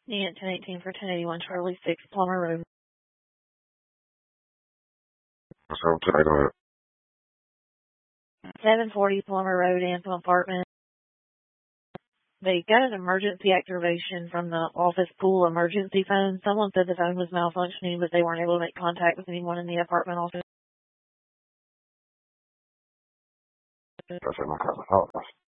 Unit 1018 for 1081 Charlie 6 Plummer Road. So today, go ahead. 740 Plummer Road, Anthem Apartment. They got an emergency activation from the office pool emergency phone. Someone said the phone was malfunctioning, but they weren't able to make contact with anyone in the apartment office. That's in my cousin's house.